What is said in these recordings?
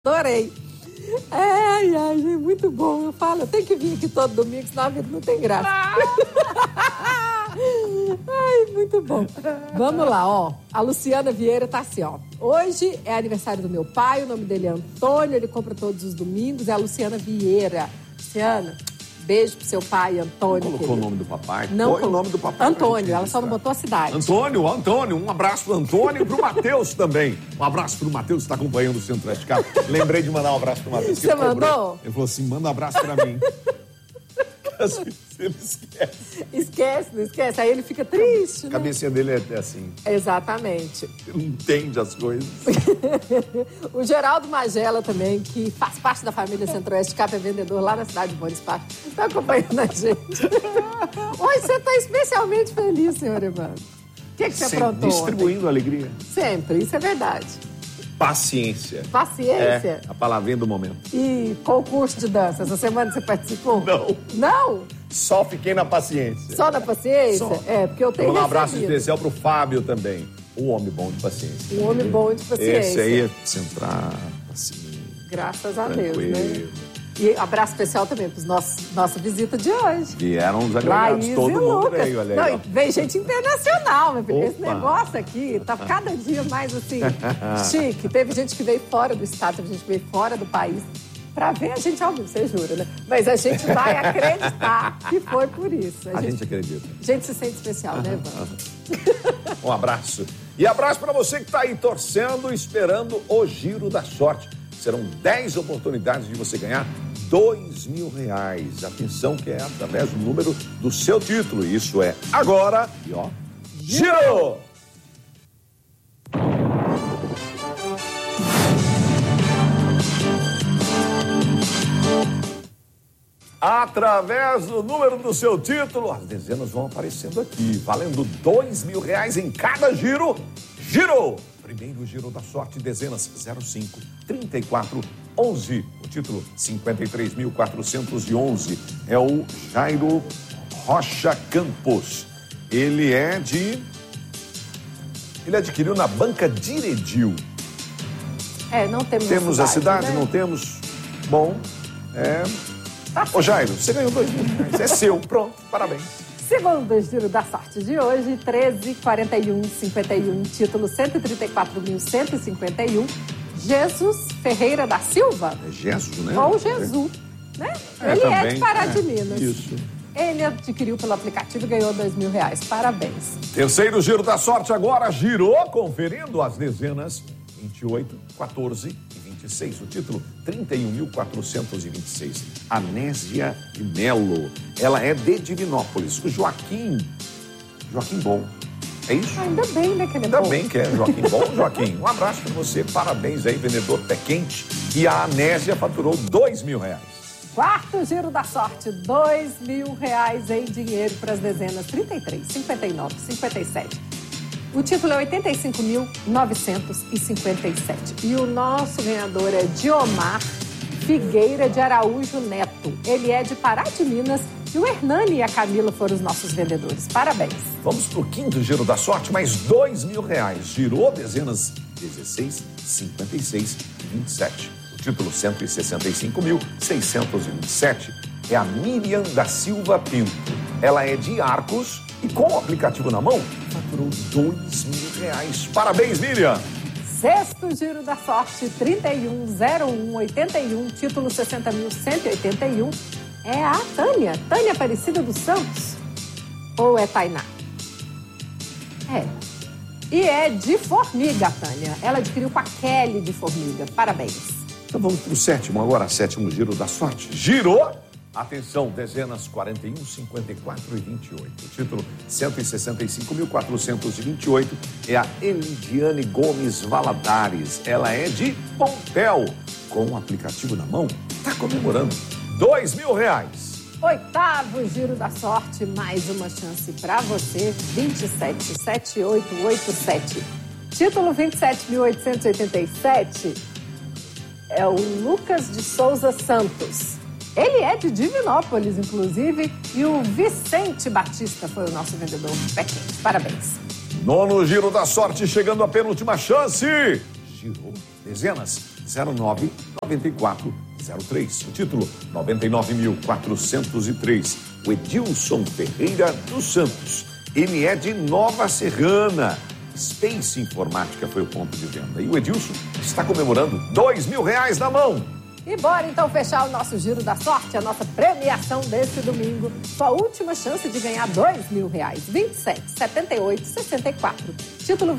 Adorei. Ai, muito bom. Eu falo, eu tenho que vir aqui todo domingo, senão a vida não tem graça. Ai, muito bom. Vamos lá, ó. A Luciana Vieira tá assim, ó. Hoje é aniversário do meu pai, o nome dele é Antônio, ele compra todos os domingos, é a Luciana Vieira. Luciana, beijo pro seu pai, Antônio. Não colocou o nome do papai? Não Põe o nome do papai. Antônio, ela só não botou a cidade. Antônio, um abraço pro Antônio e pro Matheus também. Um abraço pro Matheus que está acompanhando o Centro-Oeste. Lembrei de mandar um abraço pro Matheus. Você mandou? Ele falou assim, manda um abraço pra mim. Ele esquece. Não esquece. Aí ele fica triste, A né? cabecinha dele é assim. Exatamente. Ele não entende as coisas. O Geraldo Magela também, que faz parte da família Centro-Oeste, é vendedor lá na cidade de Bom Espaço, está acompanhando a gente. Hoje você está especialmente feliz, senhor Evandro. O que você aprontou distribuindo alegria. Sempre, isso é verdade. Paciência. Paciência? É a palavrinha do momento. E concurso de dança, essa semana você participou? Não. Não? Só fiquei na paciência. Só na paciência? Só. É, porque eu tenho Um abraço recebido. especial pro Fábio também. Um homem bom de paciência. Um homem bom de paciência. Esse aí é centrar, assim. Graças a Deus, né? Tranquilo. E abraço especial também para nossa visita de hoje. Vieram os agregados, Laís todo e mundo Lucas. veio, olha Não, aí. e vem gente internacional, meu filho. Opa. Esse negócio aqui tá cada dia mais assim, chique. Teve gente que veio fora do estado, teve gente que veio fora do país pra ver a gente ao vivo, você jura, né? Mas a gente vai acreditar que foi por isso. A gente acredita. A gente se sente especial, né, Evandro? Um abraço. E abraço para você que tá aí torcendo, esperando o Giro da Sorte. Serão 10 oportunidades de você ganhar R$2.000. Atenção que é através do número do seu título. Isso é agora. E ó, Giro! Através do número do seu título, as dezenas vão aparecendo aqui, valendo R$2.000 em cada giro. Girou! Primeiro giro da sorte, dezenas 05, 34, 11. O título 53.411 é o Jairo Rocha Campos. Ele adquiriu na Banca Diredil. Não temos Temos a cidade, né? não temos? Bom, Ô Jairo, você ganhou R$2.000. É seu, pronto, parabéns. Segundo giro da sorte de hoje, 13, 41, 51, título 134.151, Jesus Ferreira da Silva. É Jesus, né? Ou Jesus, né? Ele também, é de Pará de Minas. Isso. Ele adquiriu pelo aplicativo e ganhou R$2.000. Parabéns. Terceiro giro da sorte agora, girou, conferindo as dezenas 28, 14 e 26. O título 31.426. Anésia de Melo. Ela é de Divinópolis. O Joaquim Bom. É isso? Ainda bem, né, que ele é Ainda bom. bem que é Joaquim Bom. Joaquim, um abraço para você. Parabéns aí, vendedor pé quente. E a Anésia faturou R$2.000. Quarto giro da sorte, R$2.000 em dinheiro para as dezenas 33, 59, 57. O título é 85.957. E o nosso ganhador é Diomar Figueira de Araújo Neto. Ele é de Pará de Minas e o Hernani e a Camila foram os nossos vendedores. Parabéns. Vamos pro quinto giro da sorte, mais R$2.000. Girou dezenas 16, 56 e 27. O título 165.627 é a Miriam da Silva Pinto. Ela é de Arcos e com o aplicativo na mão, faturou R$2.000. Parabéns, Miriam! Sexto giro da sorte, 310181, título 60.181, é a Tânia Aparecida dos Santos. Ou é Tainá? E é de Formiga, a Tânia. Ela adquiriu com a Kelly de Formiga. Parabéns. Então vamos pro sétimo agora, sétimo giro da sorte. Girou! Atenção, dezenas 41, 54 e 28. O título 165.428 é a Elidiane Gomes Valadares. Ela é de Pompéu. Com o aplicativo na mão, está comemorando R$2.000. Oitavo giro da sorte, mais uma chance para você, 277887. Título 27.887 é o Lucas de Souza Santos. Ele é de Divinópolis, inclusive, e o Vicente Batista foi o nosso vendedor pé quente. Parabéns. Nono giro da sorte, chegando à penúltima chance. Girou dezenas 099403. O título 99.403. O Edilson Ferreira dos Santos. Ele é de Nova Serrana. Space Informática foi o ponto de venda. E o Edilson está comemorando R$2.000 na mão. E bora então fechar o nosso Giro da Sorte, a nossa premiação desse domingo. Sua última chance de ganhar R$2.000. 27, 78, 64. Título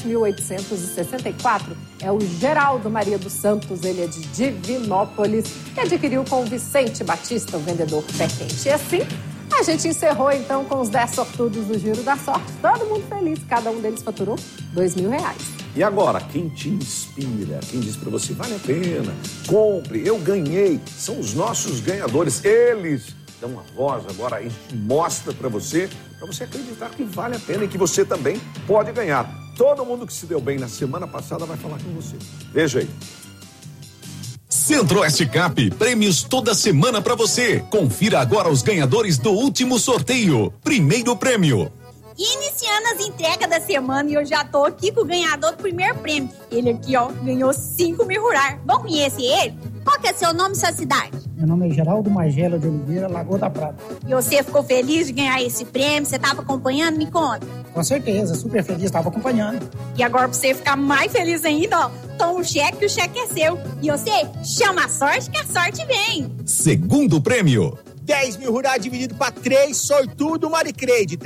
27.864 é o Geraldo Maria dos Santos. Ele é de Divinópolis e adquiriu com o Vicente Batista, o vendedor pé quente. E assim, a gente encerrou então com os 10 sortudos do Giro da Sorte. Todo mundo feliz, cada um deles faturou R$2.000. E agora, quem te inspira, quem diz para você, vale a pena, compre, eu ganhei, são os nossos ganhadores. Eles dão a voz agora e mostra para você acreditar que vale a pena e que você também pode ganhar. Todo mundo que se deu bem na semana passada vai falar com você. Veja aí. Centro-Oeste Cap, prêmios toda semana para você. Confira agora os ganhadores do último sorteio. Primeiro prêmio. Iniciando as entregas da semana e eu já tô aqui com o ganhador do primeiro prêmio. Ele aqui, ó, ganhou R$5.000. Vamos conhecer ele? Qual que é seu nome e sua cidade? Meu nome é Geraldo Magela de Oliveira, Lagoa da Prata. E você ficou feliz de ganhar esse prêmio? Você tava acompanhando? Me conta. Com certeza, super feliz, estava acompanhando. E agora pra você ficar mais feliz ainda, ó, toma um cheque, que o cheque é seu. E você chama a sorte que a sorte vem. Segundo prêmio. R$10.000 dividido para 3, sortudo Maricrede,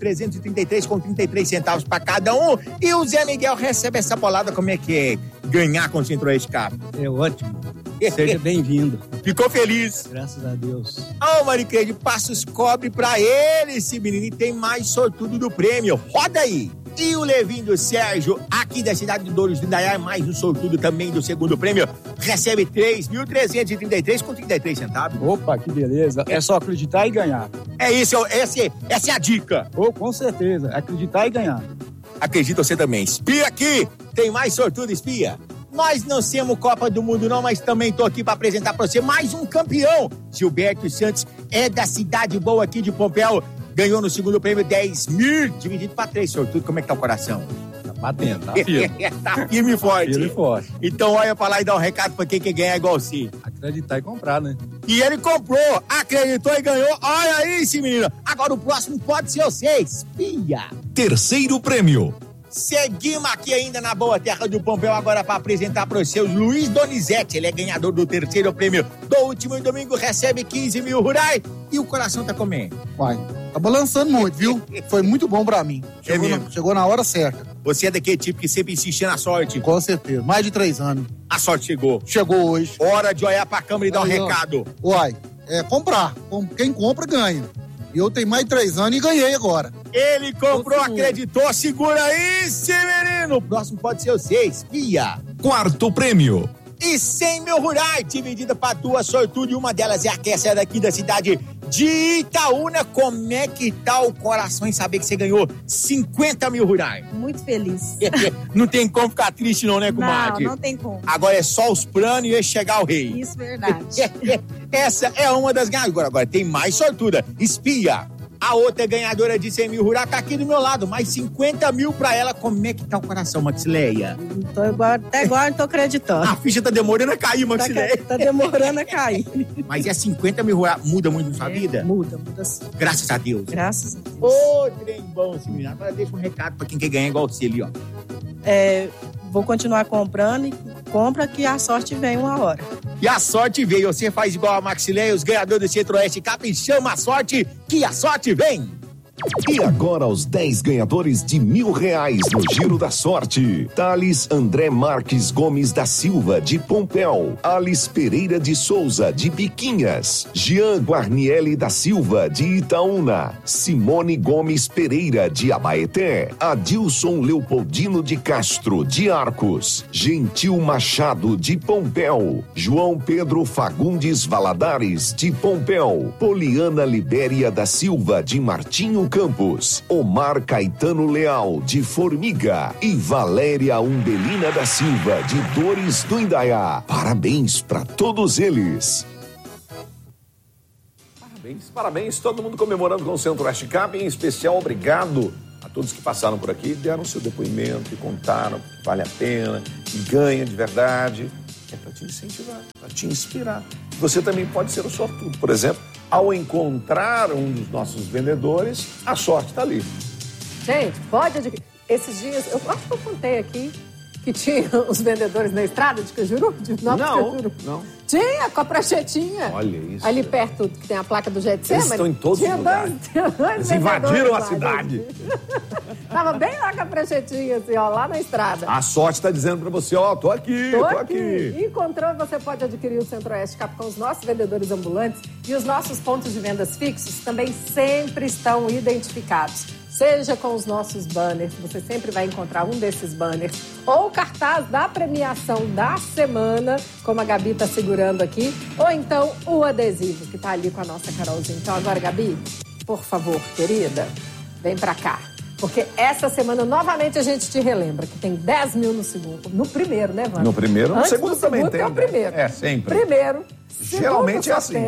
3.333,33 para cada um. E o Zé Miguel recebe essa bolada. Como é que é ganhar com o Centro-Oeste Cap? É ótimo. Seja bem-vindo. Ficou feliz? Graças a Deus. Ô, Maricrede, passa os cobre para ele, esse menino. E tem mais sortudo do prêmio. Roda aí. E o Levinho do Sérgio, aqui da cidade de Douros do Indaiá, mais um sortudo também do segundo prêmio, recebe 3.333,33. Opa, que beleza. É só acreditar e ganhar. É isso, essa é a dica. Oh, com certeza, acreditar e ganhar. Acredita você também. Espia aqui, tem mais sortudo, espia. Nós não temos Copa do Mundo não, mas também tô aqui para apresentar para você mais um campeão. Gilberto Santos é da cidade boa aqui de Pompéu. Ganhou no segundo prêmio 10.000, dividido para 3 sortudos. Como é que tá o coração? Tá batendo, tá firme. Tá firme e forte. Firme e forte. Então olha pra lá e dá um recado pra quem quer ganhar igual você. Acreditar e comprar, né? E ele comprou, acreditou e ganhou. Olha aí, esse menino. Agora o próximo pode ser vocês. Espia. Terceiro prêmio. Seguimos aqui ainda na boa terra do Pompéu agora para apresentar para vocês Luiz Donizete. Ele é ganhador do terceiro prêmio do último domingo, recebe R$15.000 e o coração tá comendo. Vai, tá balançando muito, viu? Foi muito bom pra mim. Chegou na hora certa. Você é daquele tipo que sempre insiste na sorte. Com certeza, mais de 3 anos. A sorte chegou. Chegou hoje. Hora de olhar pra câmera e dar um recado. Uai, comprar. Quem compra, ganha. E eu tenho mais de 3 anos e ganhei agora. Ele comprou, acreditou, segura aí, esse menino. O próximo pode ser vocês, espia. Quarto prêmio. E R$100.000 dividida para 2 sortudos e uma delas é a Kessa daqui da cidade de Itaúna. Como é que tá o coração em saber que você ganhou R$50.000? Muito feliz. Não tem como ficar triste não, né, comadre? Não tem como. Agora é só os planos e chegar ao rei. Isso, verdade. Essa é uma das ganhadoras. Agora tem mais sortuda. Espia. A outra ganhadora de R$100.000 tá aqui do meu lado. Mais 50.000 pra ela. Como é que tá o coração, Maxileia? Até agora não tô acreditando. A ficha tá demorando a cair, Maxileia. Tá demorando a cair. Mas é R$50.000. Muda muito na sua vida? Muda sim. Graças a Deus. Graças a Deus. Ô, trem bom, esse menino. Agora deixa um recado pra quem quer ganhar igual você ali, ó. Vou continuar comprando e compra que a sorte vem uma hora. E a sorte veio. Você faz igual a Maxileia, os ganhadores do Centro-Oeste Cap, e chama a sorte, que a sorte vem. E agora os 10 ganhadores de R$1.000 no Giro da Sorte. Thales André Marques Gomes da Silva, de Pompéu. Alice Pereira de Souza, de Biquinhas. Jean Guarniele da Silva, de Itaúna. Simone Gomes Pereira, de Abaeté. Adilson Leopoldino de Castro, de Arcos. Gentil Machado, de Pompéu. João Pedro Fagundes Valadares, de Pompéu. Poliana Libéria da Silva, de Martinho Campos, Omar Caetano Leal, de Formiga, e Valéria Umbelina da Silva, de Dores do Indaiá. Parabéns para todos eles. Parabéns, todo mundo comemorando com o Centro-Oeste Cap, em especial obrigado a todos que passaram por aqui, deram seu depoimento e contaram que vale a pena, que ganha de verdade. é para te incentivar, para te inspirar. Você também pode ser o sortudo. Por exemplo, ao encontrar um dos nossos vendedores, a sorte está ali. Gente, pode adquirir. Esses dias, eu acho que eu contei aqui que tinha os vendedores na estrada de Cajuru? Não. Tinha, com a pranchetinha. Olha isso. Ali perto, que tem a placa do Jetsema. Eles estão em todos os lugares. Eles invadiram a cidade. Tava bem lá com a pranchetinha, assim, ó, lá na estrada. A sorte está dizendo para você, ó, tô aqui. Encontrou, você pode adquirir o Centro-Oeste Cap com os nossos vendedores ambulantes e os nossos pontos de vendas fixos também sempre estão identificados. Seja com os nossos banners, você sempre vai encontrar um desses banners, ou o cartaz da premiação da semana, como a Gabi está segurando aqui, ou então o adesivo que está ali com a nossa Carolzinha. Então agora, Gabi, por favor, querida, vem pra cá. Porque essa semana, novamente, a gente te relembra que tem 10 mil no segundo. No primeiro, né, Wanda? No primeiro, no segundo também tem. É o primeiro. É, sempre. Primeiro. Geralmente é assim.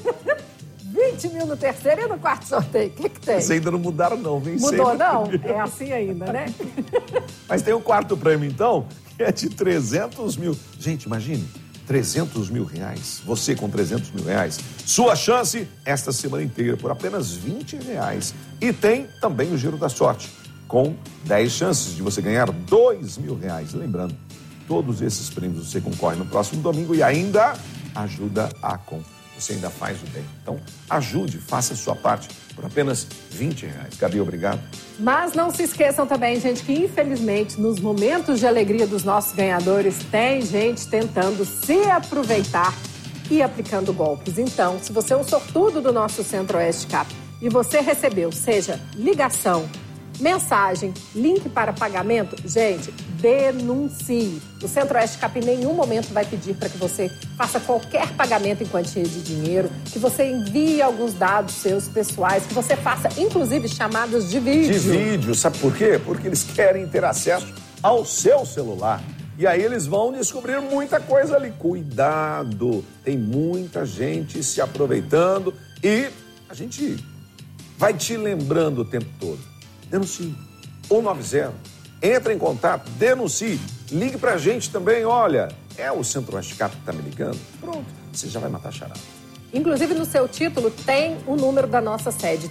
20 mil no terceiro e no quarto sorteio. O que tem? Vocês ainda não mudaram, não. Vem Mudou, sempre. não? É assim ainda, né? Mas tem o quarto prêmio, então, que é de 300 mil. Gente, imagine, 300 mil reais. Você com 300 mil reais. Sua chance esta semana inteira por apenas 20 reais. E tem também o Giro da Sorte, com 10 chances de você ganhar 2 mil reais. Lembrando, todos esses prêmios você concorre no próximo domingo e ainda ajuda a conta. Você ainda faz o bem. Então, ajude, faça a sua parte por apenas 20 reais. Gabi, obrigado. Mas não se esqueçam também, gente, que infelizmente, nos momentos de alegria dos nossos ganhadores, tem gente tentando se aproveitar e aplicando golpes. Então, se você é um sortudo do nosso Centro-Oeste Cap e você recebeu, seja ligação, mensagem, link para pagamento, gente, denuncie. O Centro-Oeste Cap em nenhum momento vai pedir para que você faça qualquer pagamento em quantia de dinheiro, que você envie alguns dados seus pessoais, que você faça, inclusive, chamadas de vídeo. De vídeo, sabe por quê? Porque eles querem ter acesso ao seu celular. E aí eles vão descobrir muita coisa ali. Cuidado, tem muita gente se aproveitando e a gente vai te lembrando o tempo todo. Denuncie. 190. Entra em contato, denuncie. Ligue pra gente também, olha, é o Centro-Oeste Cap que tá me ligando? Pronto, você já vai matar a charada. Inclusive, no seu título tem o número da nossa sede,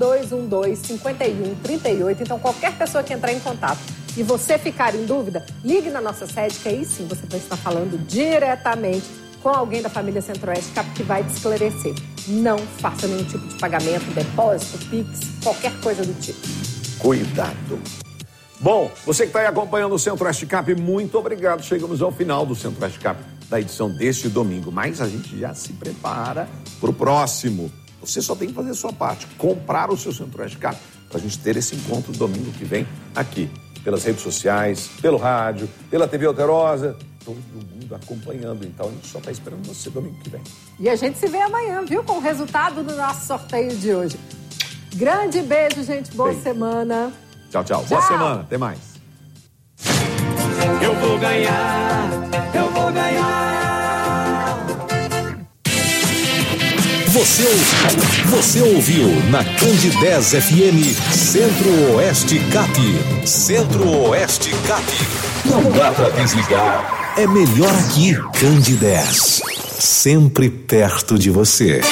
3212-5138. Então, qualquer pessoa que entrar em contato e você ficar em dúvida, ligue na nossa sede, que aí sim você vai estar falando diretamente com alguém da família Centro-Oeste Cap que vai te esclarecer. Não faça nenhum tipo de pagamento, depósito, Pix, qualquer coisa do tipo. Cuidado. Bom, você que está aí acompanhando o Centro-Oeste Cap, muito obrigado. Chegamos ao final do Centro-Oeste Cap da edição deste domingo, mas a gente já se prepara para o próximo. Você só tem que fazer a sua parte, comprar o seu Centro-Oeste Cap para a gente ter esse encontro domingo que vem aqui, pelas redes sociais, pelo rádio, pela TV Alterosa, todo mundo acompanhando. Então a gente só está esperando você domingo que vem. E a gente se vê amanhã, viu? Com o resultado do nosso sorteio de hoje. Grande beijo, gente. Boa semana. Tchau, tchau. Boa semana. Até mais. Eu vou ganhar. Eu vou ganhar. Você ouviu na Candidez FM Centro-Oeste Cap. Centro-Oeste Cap. Não dá pra desligar. É melhor aqui. Candidez. Sempre perto de você.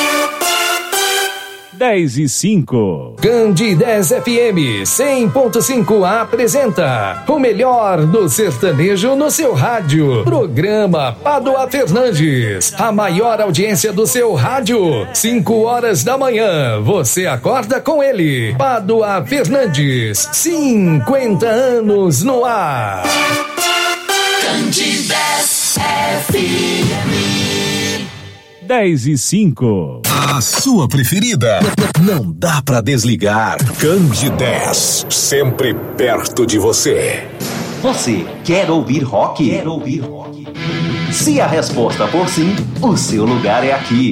10:05. Candidez FM 100.5 apresenta o melhor do sertanejo no seu rádio. Programa Padua Fernandes. A maior audiência do seu rádio. 5 horas da manhã. Você acorda com ele. Padua Fernandes. 50 anos no ar. Candidez FM. 10:05. A sua preferida. Não dá pra desligar. Candidez. Sempre perto de você. Você quer ouvir rock? Quer ouvir rock? Se a resposta for sim, o seu lugar é aqui.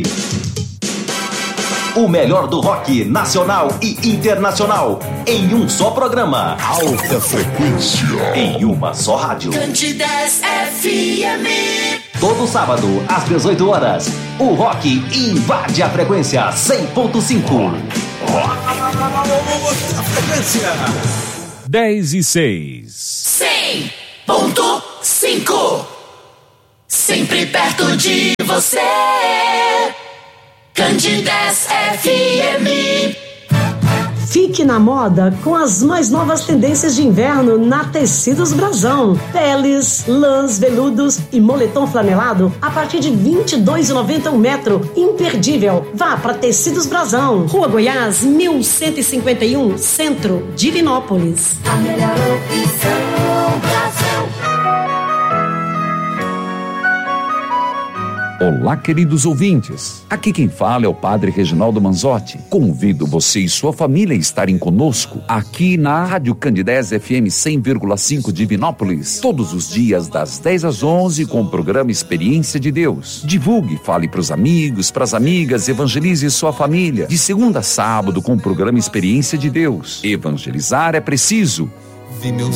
O melhor do rock nacional e internacional em um só programa. Alta frequência. Em uma só rádio. Candidez FM. Todo sábado, às 18 horas, o rock invade a frequência 100.5. A frequência 10:06. 100.5. Sempre perto de você. Candidez FM. Fique na moda com as mais novas tendências de inverno na Tecidos Brasão. Peles, lãs, veludos e moletom flanelado a partir de R$ 22,90 um metro. Imperdível. Vá para Tecidos Brasão. Rua Goiás, 1151, Centro, Divinópolis. A melhor opção, Brasão. Olá, queridos ouvintes. Aqui quem fala é o Padre Reginaldo Manzotti. Convido você e sua família a estarem conosco aqui na Rádio Candidez FM 100,5 Divinópolis, todos os dias das 10 às 11 com o programa Experiência de Deus. Divulgue, fale para os amigos, para as amigas, evangelize sua família. De segunda a sábado com o programa Experiência de Deus. Evangelizar é preciso.